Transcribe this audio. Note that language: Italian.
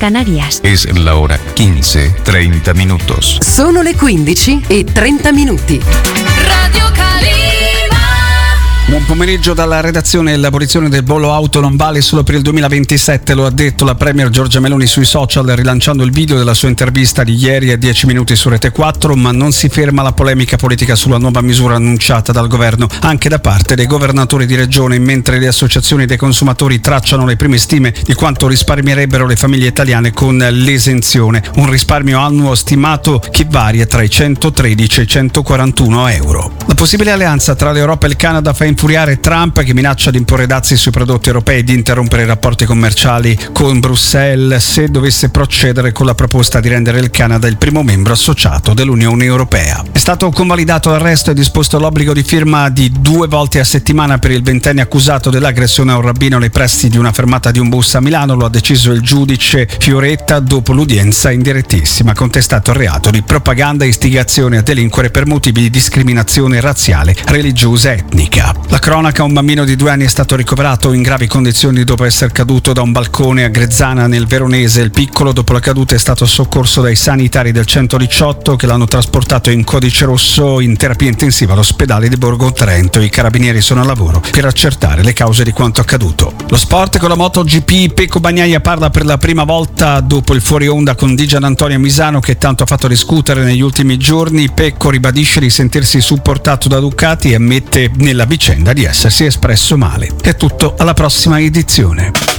Canarias. Es la hora 15:30 minutos. Sono le 15:30. Radio Calima. Buon pomeriggio dalla redazione. L'abolizione del bollo auto non vale solo per il 2027, lo ha detto la premier Giorgia Meloni sui social, rilanciando il video della sua intervista di ieri a 10 minuti su Rete 4, ma non si ferma la polemica politica sulla nuova misura annunciata dal governo anche da parte dei governatori di regione, mentre le associazioni dei consumatori tracciano le prime stime di quanto risparmierebbero le famiglie italiane con l'esenzione, un risparmio annuo stimato che varia tra i 113 e i 141 euro. La possibile alleanza tra l'Europa e il Canada fa infuriare Trump, che minaccia di imporre dazi sui prodotti europei e di interrompere i rapporti commerciali con Bruxelles se dovesse procedere con la proposta di rendere il Canada il primo membro associato dell'Unione Europea. È stato convalidato l'arresto e disposto l'obbligo di firma di 2 volte a settimana per il 20enne accusato dell'aggressione a un rabbino nei pressi di una fermata di un bus a Milano. Lo ha deciso il giudice Fioretta dopo l'udienza in direttissima. Ha contestato il reato di propaganda e istigazione a delinquere per motivi di discriminazione razziale, religiosa e etnica. La cronaca: un bambino di 2 anni è stato ricoverato in gravi condizioni dopo essere caduto da un balcone a Grezzana nel Veronese. Il piccolo, dopo la caduta, è stato soccorso dai sanitari del 118 che l'hanno trasportato in codice rosso in terapia intensiva all'ospedale di Borgo Trento. I carabinieri sono al lavoro per accertare le cause di quanto accaduto. Lo sport con la MotoGP. Pecco Bagnaia parla per la prima volta dopo il fuori onda con Dijan Antonio Misano, che tanto ha fatto discutere negli ultimi giorni. Pecco ribadisce di sentirsi supportato da Ducati e ammette nella vicenda di essersi espresso male. È tutto, alla prossima edizione.